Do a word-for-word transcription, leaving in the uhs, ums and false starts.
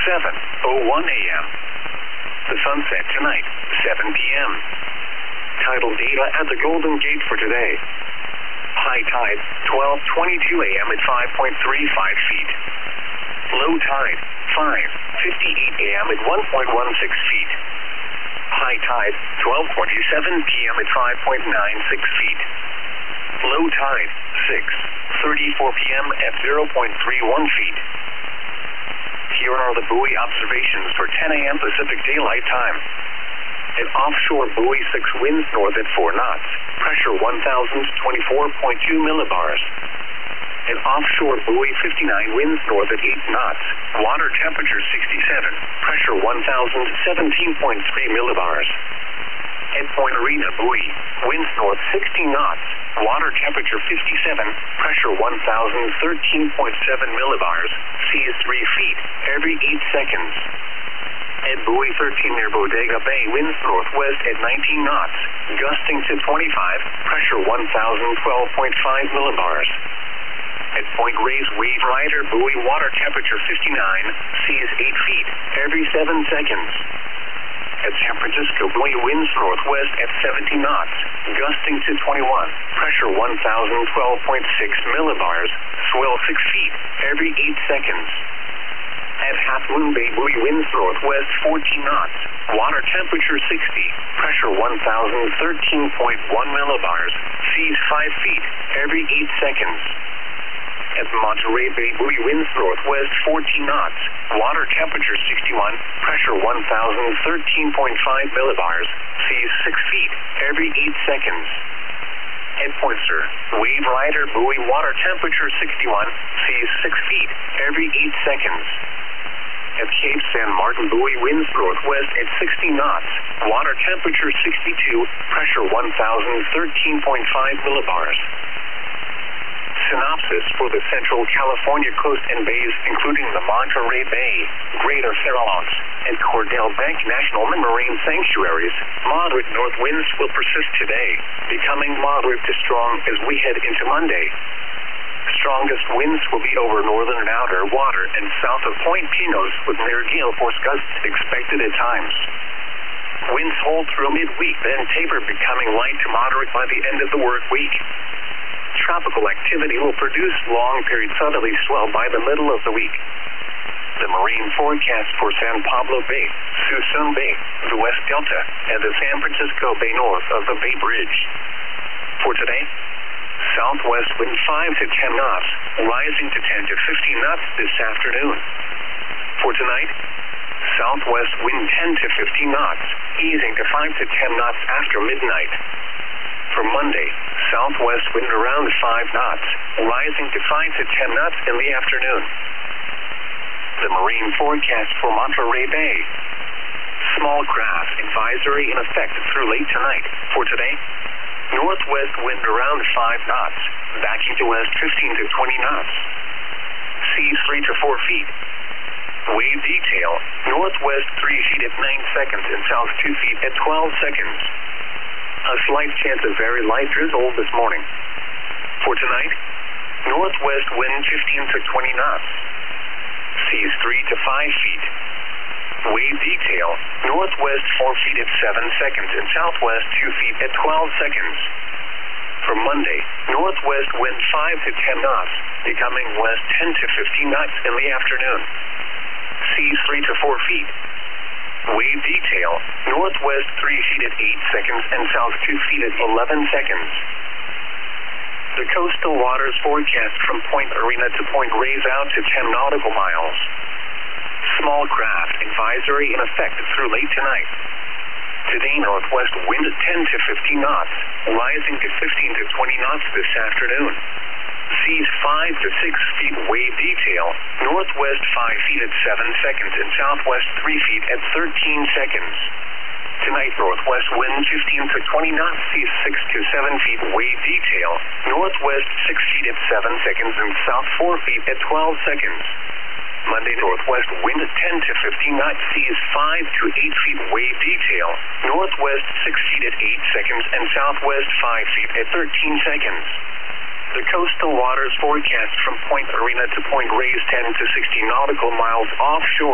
seven oh one a m The sunset tonight, seven p m Tidal data at the Golden Gate for today. High tide, twelve twenty-two a m at five point three five feet. Low tide, five fifty-eight a m at one point one six feet. High tide, twelve twenty-seven p m at five point nine six feet. Low tide, six thirty-four p m at zero point three one feet. Here are the buoy observations for ten a m Pacific Daylight Time. An offshore buoy six winds north at four knots, pressure one thousand twenty-four point two millibars. An offshore buoy fifty-nine winds north at eight knots, water temperature sixty-seven, pressure one thousand seventeen point three millibars. At Point Arena buoy, winds north sixty knots, water temperature fifty-seven, pressure one thousand thirteen point seven millibars, seas three feet every eight seconds. At buoy thirteen near Bodega Bay, winds northwest at nineteen knots, gusting to twenty-five, pressure one thousand twelve point five millibars. At Point Reyes Wave Rider buoy, water temperature fifty-nine, seas eight feet every seven seconds. At San Francisco buoy, winds northwest at seventy knots, gusting to twenty-one, pressure one thousand twelve point six millibars, swell six feet every eight seconds. At Half Moon Bay buoy, winds northwest fourteen knots, water temperature sixty, pressure one thousand thirteen point one millibars, seas five feet every eight seconds. At Monterey Bay buoy, winds northwest fourteen knots, water temperature sixty-one, pressure one thousand thirteen point five millibars, seas six feet every eight seconds. At Point Sur, Wave Rider buoy, water temperature sixty-one, seas six feet every eight seconds. At Cape San Martin buoy, winds northwest at sixty knots, water temperature sixty-two, pressure one thousand thirteen point five millibars. Synopsis for the Central California coast and bays, including the Monterey Bay, Greater Farallones, and Cordell Bank National Marine Sanctuaries. Moderate north winds will persist today, becoming moderate to strong as we head into Monday. Strongest winds will be over northern and outer water and south of Point Pinos, with near gale force gusts expected at times. Winds hold through midweek, then taper, becoming light to moderate by the end of the work week. Tropical activity will produce long-period southerly swell by the middle of the week. The marine forecast for San Pablo Bay, Suisun Bay, the West Delta, and the San Francisco Bay north of the Bay Bridge. For today, southwest wind five to ten knots, rising to ten to fifteen knots this afternoon. For tonight, southwest wind ten to fifteen knots, easing to five to ten knots after midnight. For Monday, southwest wind around five knots, rising to five to ten knots in the afternoon. The marine forecast for Monterey Bay. Small craft advisory in effect through late tonight. For today, northwest wind around five knots, backing to west fifteen to twenty knots. Seas three to four feet. Wave detail, northwest three feet at nine seconds and south two feet at twelve seconds. A slight chance of very light drizzle this morning. For tonight, northwest wind fifteen to twenty knots. Seas three to five feet. Wave detail, northwest four feet at seven seconds and southwest two feet at twelve seconds. For Monday, northwest wind five to ten knots, becoming west ten to fifteen knots in the afternoon. Seas three to four feet. Wave detail, northwest three feet at eight seconds and south two feet at eleven seconds. The coastal waters forecast from Point Arena to Point Reyes out to ten nautical miles. Small craft advisory in effect through late tonight. Today, northwest wind ten to fifteen knots, rising to fifteen to twenty knots this afternoon. Seas five to six feet. Wave detail, northwest five feet at seven seconds and southwest three feet at thirteen seconds. Tonight, northwest wind fifteen to twenty knots, seas six to seven feet. Wave detail, northwest six feet at seven seconds and south four feet at twelve seconds. Monday, northwest wind ten to fifteen knots, seas five to eight feet. Wave detail, northwest six feet at eight seconds and southwest five feet at thirteen seconds. The coastal waters forecast from Point Arena to Point Reyes ten to sixteen nautical miles offshore.